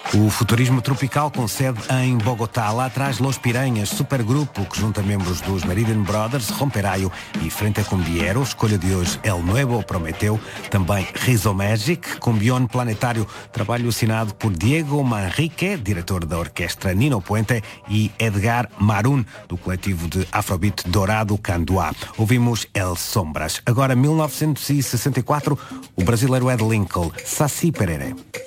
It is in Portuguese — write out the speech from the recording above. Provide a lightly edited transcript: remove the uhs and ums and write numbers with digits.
O Futurismo Tropical com sede em Bogotá. Lá atrás, Los Piranhas, supergrupo que junta membros dos Meridian Brothers, Romperaio e Frente a Cumbiero. Escolha de hoje, El Nuevo Prometeu. Também Rizomagic, Cumbión Planetário, trabalho assinado por Diego Manrique, diretor da orquestra Nino Puente, e Edgar Marun, do coletivo de Afrobeat Dourado Canduá. Ouvimos El Sombras. Agora, 1964, o brasileiro Ed Lincoln, Saci Pereré.